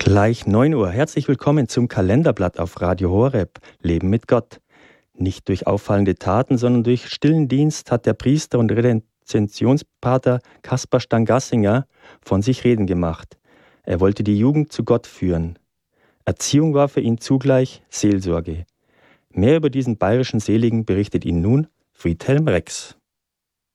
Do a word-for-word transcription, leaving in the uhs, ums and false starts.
Gleich neun Uhr. Herzlich willkommen zum Kalenderblatt auf Radio Horeb. Leben mit Gott. Nicht durch auffallende Taten, sondern durch stillen Dienst hat der Priester und Redemptionspater Kaspar Stangassinger von sich reden gemacht. Er wollte die Jugend zu Gott führen. Erziehung war für ihn zugleich Seelsorge. Mehr über diesen bayerischen Seligen berichtet Ihnen nun Friedhelm Rex.